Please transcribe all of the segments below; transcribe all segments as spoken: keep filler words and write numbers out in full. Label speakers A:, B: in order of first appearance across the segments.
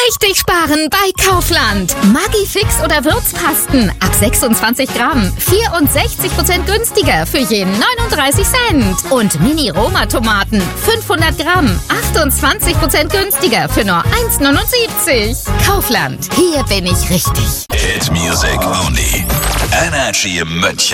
A: richtig sparen bei Kaufland. Maggi-Fix oder Würzpasten ab sechsundzwanzig Gramm. vierundsechzig Prozent günstiger für jeden neununddreißig Cent. Und Mini-Roma-Tomaten fünfhundert Gramm. achtundzwanzig Prozent günstiger für nur eins neunundsiebzig. Kaufland, hier bin ich richtig.
B: Hit Music Only. Energy München.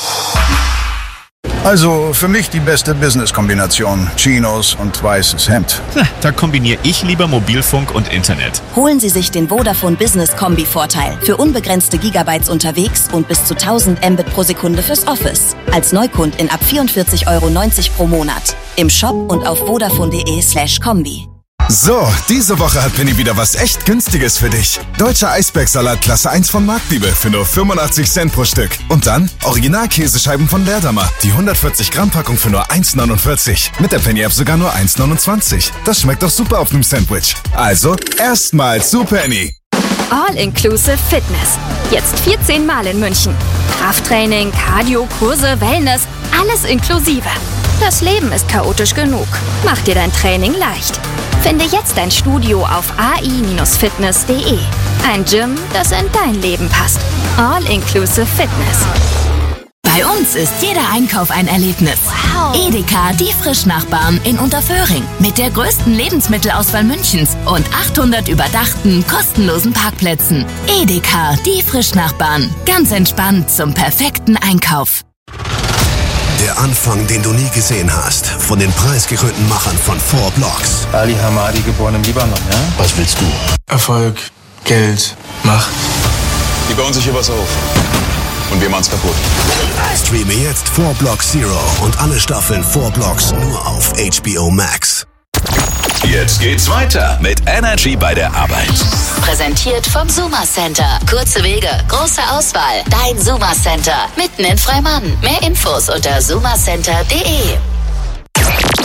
C: Also für mich die beste Business-Kombination. Chinos und weißes Hemd.
D: Da kombiniere ich lieber Mobilfunk und Internet.
E: Holen Sie sich den Vodafone Business Kombi-Vorteil. Für unbegrenzte Gigabytes unterwegs und bis zu tausend Mbit pro Sekunde fürs Office. Als Neukundin ab vierundvierzig Euro neunzig pro Monat. Im Shop und auf vodafone.de slash Kombi.
F: So, diese Woche hat Penny wieder was echt Günstiges für dich. Deutscher Eisbergsalat Klasse eins von Marktliebe für nur fünfundachtzig Cent pro Stück. Und dann Original-Käsescheiben von Leerdammer. Die hundertvierzig Gramm Packung für nur eins neunundvierzig. Mit der Penny-App sogar nur eins neunundzwanzig. Das schmeckt doch super auf einem Sandwich. Also, erstmal zu Penny.
G: All-Inclusive Fitness. Jetzt vierzehn Mal in München. Krafttraining, Cardio, Kurse, Wellness, alles inklusive. Das Leben ist chaotisch genug. Mach dir dein Training leicht. Finde jetzt dein Studio auf a i Bindestrich fitness punkt de. Ein Gym, das in dein Leben passt. All-Inclusive Fitness.
H: Bei uns ist jeder Einkauf ein Erlebnis. Wow. Edeka, die Frischnachbarn in Unterföhring. Mit der größten Lebensmittelauswahl Münchens und achthundert überdachten, kostenlosen Parkplätzen. Edeka, die Frischnachbarn. Ganz entspannt zum perfekten Einkauf.
I: Der Anfang, den du nie gesehen hast, von den preisgekrönten Machern von Four Blocks.
J: Ali Hamadi, geboren im Libanon, ja?
I: Was willst du?
J: Erfolg, Geld, Macht.
K: Die bauen sich hier was auf. Und wir machen's kaputt.
I: Streame jetzt Four Blocks Zero und alle Staffeln Four Blocks nur auf H B O Max.
B: Jetzt geht's weiter mit Energy bei der Arbeit.
L: Präsentiert vom Suma Center. Kurze Wege, große Auswahl. Dein Suma Center. Mitten in Freimann. Mehr Infos unter sumacenter punkt de.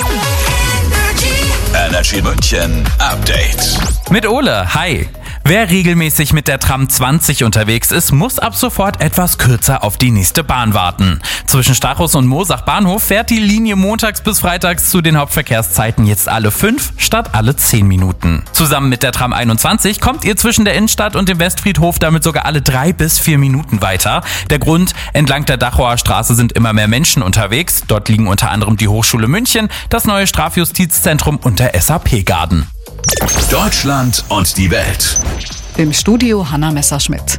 B: Energy München Update.
M: Mit Ole, hi. Wer regelmäßig mit der Tram zwanzig unterwegs ist, muss ab sofort etwas kürzer auf die nächste Bahn warten. Zwischen Stachus und Moosach Bahnhof fährt die Linie montags bis freitags zu den Hauptverkehrszeiten jetzt alle fünf statt alle zehn Minuten. Zusammen mit der Tram einundzwanzig kommt ihr zwischen der Innenstadt und dem Westfriedhof damit sogar alle drei bis vier Minuten weiter. Der Grund: entlang der Dachauer Straße sind immer mehr Menschen unterwegs. Dort liegen unter anderem die Hochschule München, das neue Strafjustizzentrum und der S A P-Garden.
B: Deutschland und die Welt.
N: Im Studio Hanna Messerschmidt.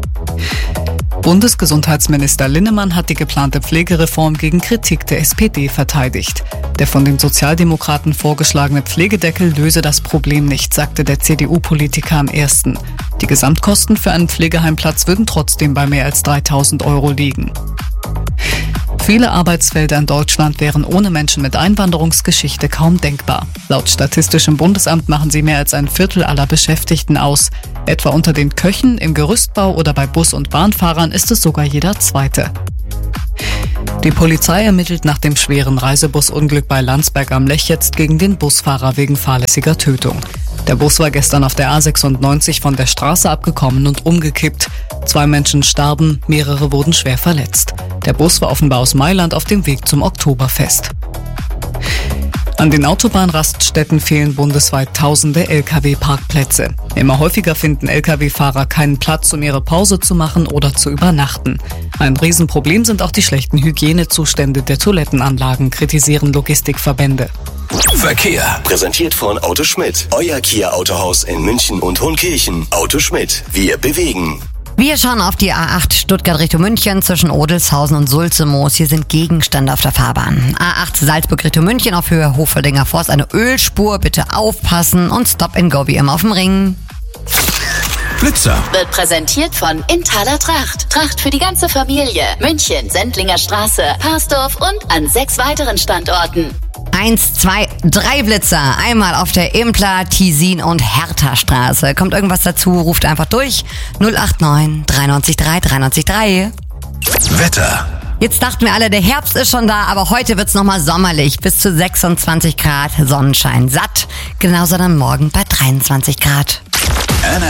N: Bundesgesundheitsminister Linnemann hat die geplante Pflegereform gegen Kritik der S P D verteidigt. Der von den Sozialdemokraten vorgeschlagene Pflegedeckel löse das Problem nicht, sagte der C D U-Politiker am ersten. Die Gesamtkosten für einen Pflegeheimplatz würden trotzdem bei mehr als dreitausend Euro liegen. Viele Arbeitsfelder in Deutschland wären ohne Menschen mit Einwanderungsgeschichte kaum denkbar. Laut Statistischem Bundesamt machen sie mehr als ein Viertel aller Beschäftigten aus. Etwa unter den Köchen, im Gerüstbau oder bei Bus- und Bahnfahrern ist es sogar jeder Zweite. Die Polizei ermittelt nach dem schweren Reisebusunglück bei Landsberg am Lech jetzt gegen den Busfahrer wegen fahrlässiger Tötung. Der Bus war gestern auf der A sechsundneunzig von der Straße abgekommen und umgekippt. Zwei Menschen starben, mehrere wurden schwer verletzt. Der Bus war offenbar aus Mailand auf dem Weg zum Oktoberfest. An den Autobahnraststätten fehlen bundesweit tausende L K W-Parkplätze. Immer häufiger finden L K W-Fahrer keinen Platz, um ihre Pause zu machen oder zu übernachten. Ein Riesenproblem sind auch die schlechten Hygienezustände der Toilettenanlagen, kritisieren Logistikverbände.
B: Verkehr.
I: Präsentiert von Auto Schmidt. Euer Kia-Autohaus in München und Hohenkirchen. Auto Schmidt. Wir bewegen.
O: Wir schauen auf die A acht Stuttgart Richtung München zwischen Odelshausen und Sulzemoos. Hier sind Gegenstände auf der Fahrbahn. A acht Salzburg Richtung München auf Höhe Hofeldinger Forst. Eine Ölspur, bitte aufpassen und Stop and Go wie immer auf dem Ring.
B: Blitzer.
L: Wird präsentiert von Inthaler Tracht. Tracht für die ganze Familie. München, Sendlinger Straße, Parsdorf und an sechs weiteren Standorten.
O: Eins, zwei, drei Blitzer. Einmal auf der Impler, Tisin und Hertha-Straße. Kommt irgendwas dazu, ruft einfach durch. null acht neun drei neun drei drei neun drei.
B: Wetter.
O: Jetzt dachten wir alle, der Herbst ist schon da, aber heute wird's nochmal sommerlich. Bis zu sechsundzwanzig Grad, Sonnenschein satt. Genauso dann morgen bei dreiundzwanzig Grad.